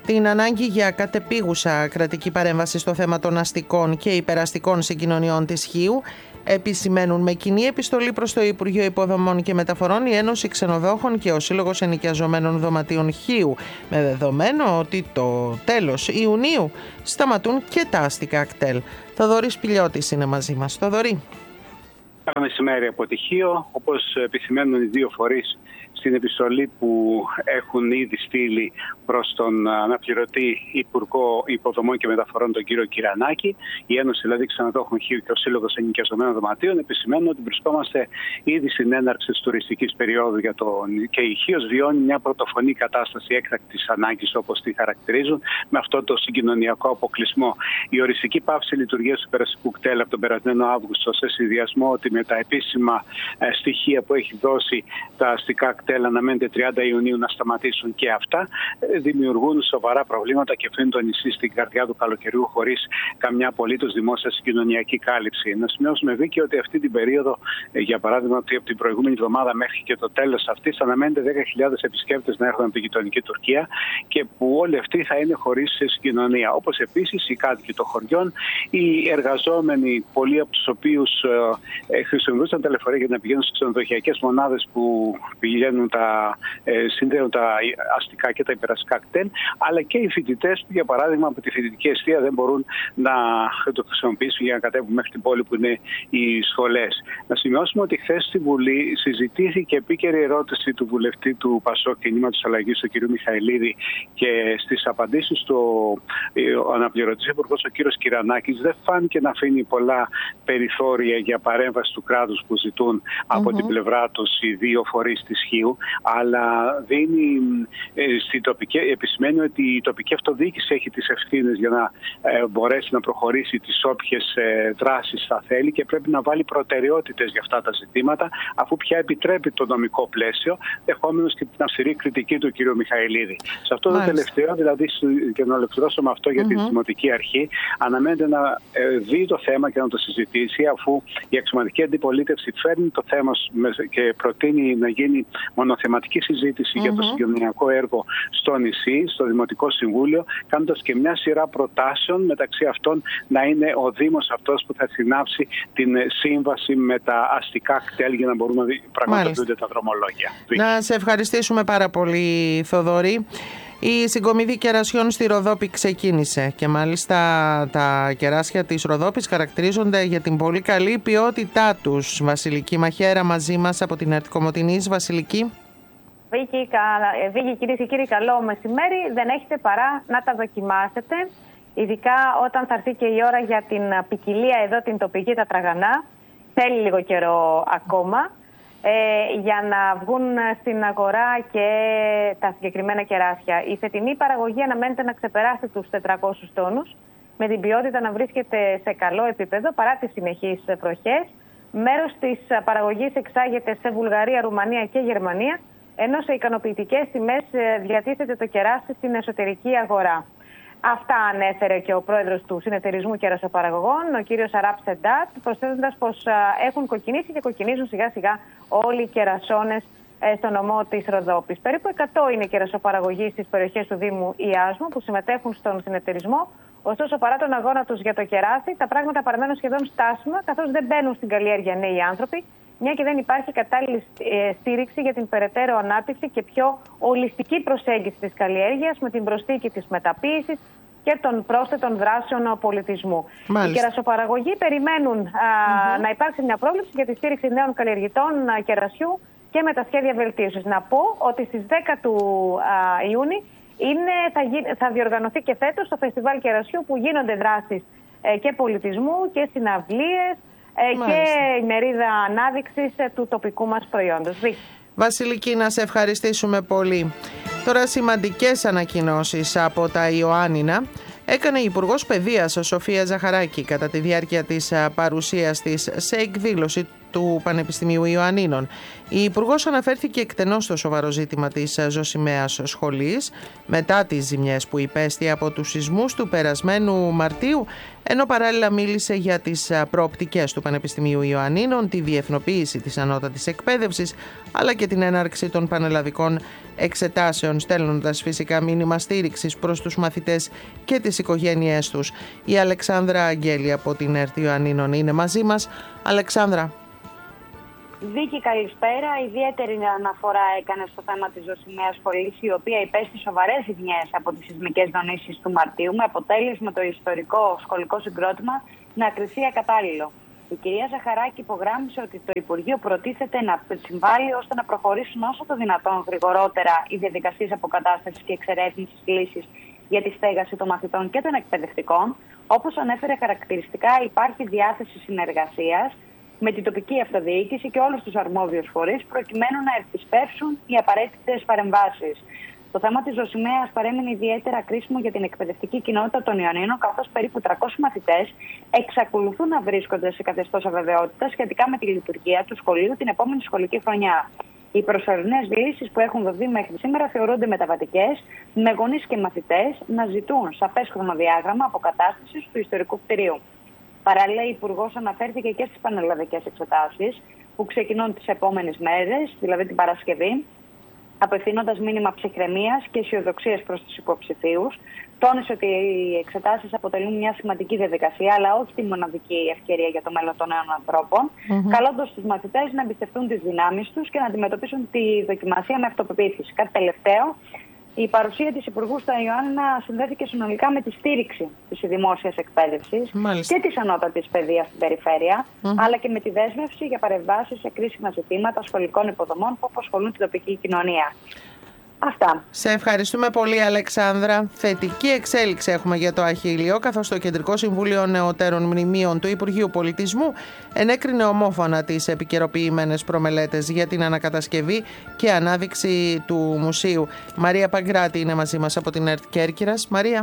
την ανάγκη για κατεπίγουσα κρατική παρέμβαση στο θέμα των αστικών και υπεραστικών συγκοινωνιών της Χίου επισημαίνουν με κοινή επιστολή προς το Υπουργείο Υποδομών και Μεταφορών η Ένωση Ξενοδόχων και ο Σύλλογος Ενοικιαζομένων Δωματίων Χίου, με δεδομένο ότι το τέλος Ιουνίου σταματούν και τα αστικά κτέλ. Θοδωρής Πηλιώτης είναι μαζί μας. Θοδωρή. Καλό μεσημέρι από τη Χίο. Όπως επισημαίνουν οι δύο φορείς στην επιστολή που έχουν ήδη στείλει προς τον αναπληρωτή Υπουργό Υποδομών και Μεταφορών, τον κύριο Κυρανάκη, η Ένωση δηλαδή Ξενοδόχων Χίου και ο Σύλλογος Ενοικιαζομένων Δωματίων, επισημαίνουν ότι βρισκόμαστε ήδη στην έναρξη της τουριστικής περίοδου και η Χίος βιώνει μια πρωτοφωνή κατάσταση έκτακτης ανάγκης, όπως τη χαρακτηρίζουν, με αυτό το συγκοινωνιακό αποκλεισμό. Η οριστική πάυση λειτουργίας του υπεραστικού κτέλ από τον περασμένο Αύγουστο, σε συνδυασμό ότι με τα επίσημα στοιχεία που έχει δώσει τα αστικά κτέλ αναμένεται 30 Ιουνίου να σταματήσουν και αυτά, δημιουργούν σοβαρά προβλήματα και αφήνουν το νησί στην καρδιά του καλοκαιριού χωρίς καμιά απολύτως δημόσια συγκοινωνιακή κάλυψη. Να σημειώσουμε, Βίκη, ότι αυτή την περίοδο, για παράδειγμα, ότι από την προηγούμενη εβδομάδα μέχρι και το τέλος αυτής αναμένεται 10.000 επισκέπτες να έρχονται από την γειτονική Τουρκία και που όλοι αυτοί θα είναι χωρίς συγκοινωνία. Όπως επίσης οι κάτοικοι των χωριών, οι εργαζόμενοι, πολλοί από τους οποίους χρησιμοποιούσαν τα λεωφορεία για να πηγαίνουν στις ξενοδοχειακές μονάδες που συνδέουν τα αστικά και τα υπεραστικά κτέλ, αλλά και οι φοιτητές που, για παράδειγμα, από τη φοιτητική εστία δεν μπορούν να το χρησιμοποιήσουν για να κατέβουν μέχρι την πόλη που είναι οι σχολές. Να σημειώσουμε ότι χθες στη Βουλή συζητήθηκε επίκαιρη ερώτηση του βουλευτή του ΠΑΣΟΚ Κινήματος Αλλαγής, του κ. Μιχαηλίδη, και στις απαντήσεις του ο αναπληρωτής υπουργός, ο κ. Κυρανάκης, δεν φάνηκε να αφήνει πολλά περιθώρια για παρέμβαση του κράτους που ζητούν από την πλευρά τους οι δύο φορείς της Χίου, αλλά δίνει στην τοπική, επισημαίνει ότι η τοπική αυτοδιοίκηση έχει τις ευθύνες για να μπορέσει να προχωρήσει τις όποιες δράσεις θα θέλει και πρέπει να βάλει προτεραιότητες για αυτά τα ζητήματα, αφού πια επιτρέπει το νομικό πλαίσιο, δεχόμενος και την αυστηρή κριτική του κ. Μιχαηλίδη. Σε αυτό το τελευταίο, δηλαδή, και να ολοκληρώσω με αυτό για τη Δημοτική Αρχή, αναμένεται να δει το θέμα και να το συζητήσει, αφού η αξιωματική αντιπολίτευση φέρνει το θέμα και προτείνει να γίνει μονοθεματική συζήτηση για το συγκοινωνιακό έργο στο νησί, στο Δημοτικό Συμβούλιο, κάνοντας και μια σειρά προτάσεων, μεταξύ αυτών να είναι ο Δήμος αυτός που θα συνάψει την σύμβαση με τα αστικά κτέλ για να μπορούμε να πραγματοποιούνται τα δρομολόγια. Να σε ευχαριστήσουμε πάρα πολύ, Θοδωρή. Η συγκομιδή κερασιών στη Ροδόπη ξεκίνησε και μάλιστα τα κεράσια της Ροδόπης χαρακτηρίζονται για την πολύ καλή ποιότητά τους. Βασιλική Μαχαίρα μαζί μας από την Αρτικομοτηνής. Βασιλική. Βίκη, κυρίες και κύριοι, καλό μεσημέρι. Δεν έχετε παρά να τα δοκιμάσετε, ειδικά όταν θα έρθει και η ώρα για την ποικιλία εδώ την τοπική, τα τραγανά. Θέλει λίγο καιρό ακόμα για να βγουν στην αγορά και τα συγκεκριμένα κεράσια. Η φετινή παραγωγή αναμένεται να ξεπεράσει τους 400 τόνους, με την ποιότητα να βρίσκεται σε καλό επίπεδο παρά τις συνεχείς βροχές. Μέρος της παραγωγής εξάγεται σε Βουλγαρία, Ρουμανία και Γερμανία, ενώ σε ικανοποιητικές τιμές διατίθεται το κεράσι στην εσωτερική αγορά. Αυτά ανέφερε και ο πρόεδρος του Συνεταιρισμού Κερασοπαραγωγών, ο κύριος Αράπ Σεντάτ, προσθέτοντας πως έχουν κοκκινήσει και κοκκινίζουν σιγά σιγά όλοι οι κερασώνες στο νομό της Ροδόπης. Περίπου 100 είναι οι κερασοπαραγωγοί στις περιοχές του Δήμου Ιάσμου που συμμετέχουν στον συνεταιρισμό. Ωστόσο, παρά τον αγώνα τους για το κεράσι, τα πράγματα παραμένουν σχεδόν στάσιμα, καθώς δεν μπαίνουν στην καλλιέργεια νέοι άνθρωποι, μια και δεν υπάρχει κατάλληλη στήριξη για την περαιτέρω ανάπτυξη και πιο ολιστική προσέγγιση της καλλιέργειας με την προσθήκη της μεταποίησης και των πρόσθετων δράσεων πολιτισμού. Οι κερασοπαραγωγοί περιμένουν να υπάρξει μια πρόβλεψη για τη στήριξη νέων καλλιεργητών κερασιού και με τα σχέδια βελτίωσης. Να πω ότι στις 10 του Ιούνιου θα διοργανωθεί και φέτος το Φεστιβάλ Κερασιού, που γίνονται δράσεις και πολιτισμού και συναυλίες και η μερίδα ανάδειξης του τοπικού μας προϊόντος. Βασιλική, να σε ευχαριστήσουμε πολύ. Τώρα σημαντικές ανακοινώσεις από τα Ιωάννινα έκανε η Υπουργός Παιδείας Σοφία Ζαχαράκη κατά τη διάρκεια της παρουσίας της σε εκδήλωση του Πανεπιστημίου Ιωαννίνων. Η Υπουργός αναφέρθηκε εκτενώς στο σοβαρό ζήτημα της ζωσιμαίας σχολής μετά τις ζημιές που υπέστη από τους σεισμούς του περασμένου Μαρτίου, ενώ παράλληλα μίλησε για τις προοπτικές του Πανεπιστημίου Ιωαννίνων, τη διεθνοποίηση της ανώτατης εκπαίδευσης, αλλά και την έναρξη των πανελλαδικών εξετάσεων, στέλνοντας φυσικά μήνυμα στήριξης προς τους μαθητές και τις οικογένειές τους. Η Αλεξάνδρα Αγγέλη από την ΕΡΤ Ιωαννίνων είναι μαζί μας. Αλεξάνδρα. Βίκη, καλησπέρα. Ιδιαίτερη αναφορά έκανε στο θέμα της ζωσιμαίας σχολής, η οποία υπέστη σοβαρές ζημιές από τις σεισμικές δονήσεις του Μαρτίου, με αποτέλεσμα το ιστορικό σχολικό συγκρότημα να κριθεί ακατάλληλο. Η κυρία Ζαχαράκη υπογράμμισε ότι το Υπουργείο προτίθεται να συμβάλλει ώστε να προχωρήσουν όσο το δυνατόν γρηγορότερα οι διαδικασίες αποκατάστασης και εξερεύνησης λύσης για τη στέγαση των μαθητών και των εκπαιδευτικών. Όπως ανέφερε χαρακτηριστικά, υπάρχει διάθεση συνεργασίας με την τοπική αυτοδιοίκηση και όλους τους αρμόδιους φορείς, προκειμένου να επισπεύσουν οι απαραίτητες παρεμβάσεις. Το θέμα της ζωσιμαίας παρέμεινε ιδιαίτερα κρίσιμο για την εκπαιδευτική κοινότητα των Ιωαννίνων, καθώς περίπου 300 μαθητές εξακολουθούν να βρίσκονται σε καθεστώς αβεβαιότητας σχετικά με τη λειτουργία του σχολείου την επόμενη σχολική χρονιά. Οι προσωρινές λύσεις που έχουν δοθεί μέχρι σήμερα θεωρούνται μεταβατικές, με γονείς και μαθητές να ζητούν σαφές χρονοδιάγραμμα αποκατάστασης του ιστορικού κτηρίου. Παράλληλα, η Υπουργός αναφέρθηκε και στις πανελλαδικές εξετάσεις που ξεκινούν τις επόμενες μέρες, δηλαδή την Παρασκευή, απευθύνοντας μήνυμα ψυχραιμίας και αισιοδοξίας προς τους υποψηφίους. Τόνισε ότι οι εξετάσεις αποτελούν μια σημαντική διαδικασία, αλλά όχι τη μοναδική ευκαιρία για το μέλλον των νέων ανθρώπων, καλώντας τους μαθητές να εμπιστευτούν τις δυνάμεις τους και να αντιμετωπίσουν τη δοκιμασία με αυτοπεποίθηση. Κάτι τελευταίο. Η παρουσία της Υπουργού στα Ιωάννινα συνδέθηκε συνολικά με τη στήριξη της δημόσιας εκπαίδευσης και της ανώτατης παιδείας στην περιφέρεια, αλλά και με τη δέσμευση για παρεμβάσεις σε κρίσιμα ζητήματα σχολικών υποδομών που απασχολούν την τοπική κοινωνία. Αυτά. Σε ευχαριστούμε πολύ, Αλεξάνδρα. Θετική εξέλιξη έχουμε για το Αχίλλειο, καθώς το Κεντρικό Συμβούλιο Νεωτέρων Μνημείων του Υπουργείου Πολιτισμού ενέκρινε ομόφωνα τις επικαιροποιημένες προμελέτες για την ανακατασκευή και ανάδειξη του μουσείου. Μαρία Παγκράτη είναι μαζί μας από την ΕΡΤ Κέρκυρας. Μαρία.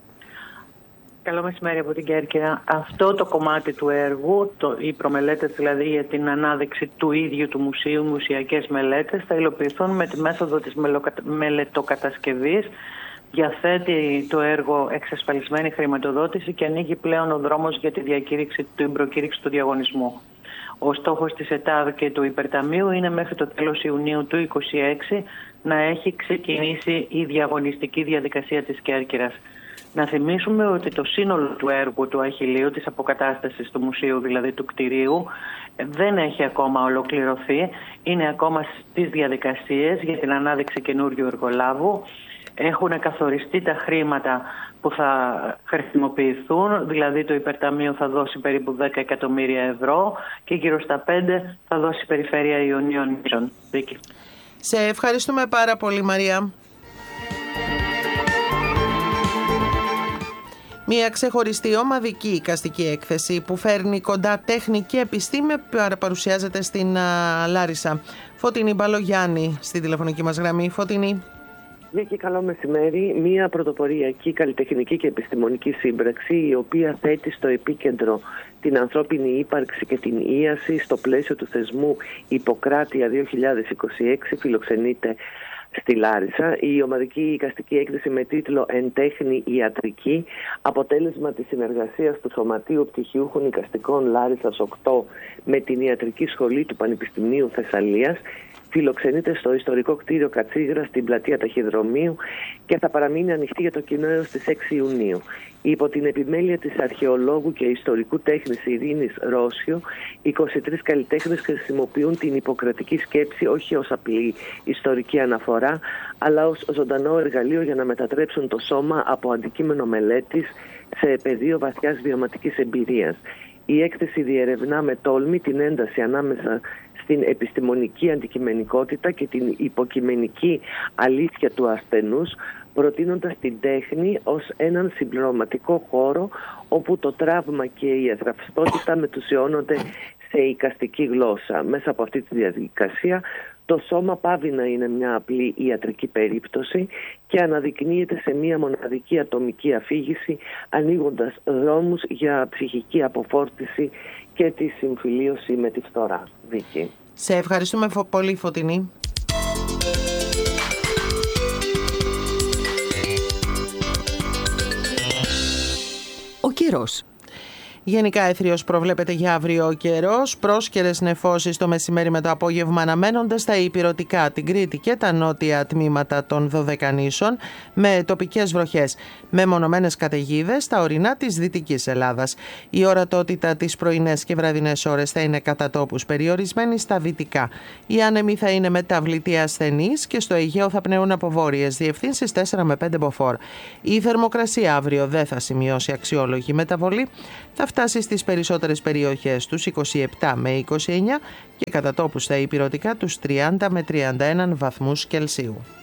Καλό μεσημέρι από την Κέρκυρα. Αυτό το κομμάτι του έργου, οι προμελέτες δηλαδή για την ανάδειξη του ίδιου του μουσείου, μουσιακές μελέτες, θα υλοποιηθούν με τη μέθοδο της μελετοκατασκευής. Διαθέτει το έργο εξασφαλισμένη χρηματοδότηση και ανοίγει πλέον ο δρόμος για την προκήρυξη του διαγωνισμού. Ο στόχος της ΕΤΑΔ και του Υπερταμείου είναι μέχρι το τέλος Ιουνίου του 2026 να έχει ξεκινήσει η διαγωνιστική διαδικασία της Κέρκυρας. Να θυμίσουμε ότι το σύνολο του έργου του Αχιλλείου, της αποκατάστασης του μουσείου, δηλαδή του κτηρίου, δεν έχει ακόμα ολοκληρωθεί. Είναι ακόμα στις διαδικασίες για την ανάδειξη καινούριου εργολάβου. Έχουν καθοριστεί τα χρήματα που θα χρησιμοποιηθούν, δηλαδή το Υπερταμείο θα δώσει περίπου 10 εκατομμύρια ευρώ και γύρω στα 5 θα δώσει η Περιφέρεια Ιωνίων Νήσων. Σε ευχαριστούμε πάρα πολύ, Μαρία. Μια ξεχωριστή ομαδική εικαστική έκθεση που φέρνει κοντά τέχνη και επιστήμη παρουσιάζεται στην Λάρισα. Φωτεινή Μπαλογιάννη στη τηλεφωνική μας γραμμή. Φωτεινή. Και καλό μεσημέρι. Μια πρωτοποριακή καλλιτεχνική και επιστημονική σύμπραξη, η οποία θέτει στο επίκεντρο την ανθρώπινη ύπαρξη και την ίαση στο πλαίσιο του θεσμού Ιπποκράτεια 2026, φιλοξενείται στη Λάρισα. Η ομαδική εικαστική έκθεση με τίτλο «Εν τέχνη ιατρική», αποτέλεσμα της συνεργασίας του Σωματείου Πτυχιούχων Εικαστικών Λάρισσας 8 με την Ιατρική Σχολή του Πανεπιστημίου Θεσσαλίας, φιλοξενείται στο ιστορικό κτίριο Κατσίγρα στην πλατεία Ταχυδρομείου και θα παραμείνει ανοιχτή για το κοινό έως τις 6 Ιουνίου. Υπό την επιμέλεια της αρχαιολόγου και ιστορικού τέχνης Ειρήνης Ρώσιου, 23 καλλιτέχνες χρησιμοποιούν την ιπποκρατική σκέψη όχι ως απλή ιστορική αναφορά, αλλά ως ζωντανό εργαλείο για να μετατρέψουν το σώμα από αντικείμενο μελέτης σε πεδίο βαθιάς βιωματικής εμπειρίας. Η έκθεση διερευνά με τόλμη την ένταση ανάμεσα στην επιστημονική αντικειμενικότητα και την υποκειμενική αλήθεια του ασθενούς, προτείνοντας την τέχνη ως έναν συμπληρωματικό χώρο όπου το τραύμα και η αθραυστότητα μετουσιώνονται σε εικαστική γλώσσα. Μέσα από αυτή τη διαδικασία το σώμα πάβει να είναι μια απλή ιατρική περίπτωση και αναδεικνύεται σε μια μοναδική ατομική αφήγηση, ανοίγοντας δρόμους για ψυχική αποφόρτιση και τη συμφιλίωση με τη φθορά. Βίκη. Σε ευχαριστούμε πολύ, Φωτεινή. Ο καιρός. Γενικά αίθριος προβλέπεται για αύριο ο καιρός. Πρόσκαιρες νεφώσεις το μεσημέρι με το απόγευμα αναμένονται στα ηπειρωτικά, την Κρήτη και τα νότια τμήματα των Δωδεκανήσων, με τοπικές βροχές. Μεμονωμένες καταιγίδες στα ορεινά της Δυτικής Ελλάδας. Η ορατότητα τις πρωινές και βραδινές ώρες θα είναι κατά τόπους περιορισμένη στα δυτικά. Οι άνεμοι θα είναι μεταβλητοί ασθενείς και στο Αιγαίο θα πνέουν από βόρειες διευθύνσεις 4 με 5 μποφόρ. Η θερμοκρασία αύριο δεν θα σημειώσει αξιόλογη μεταβολή. Θα φτάσει στις περισσότερες περιοχές τους 27 με 29 και κατά τόπους στα ηπειρωτικά τους 30 με 31 βαθμούς Κελσίου.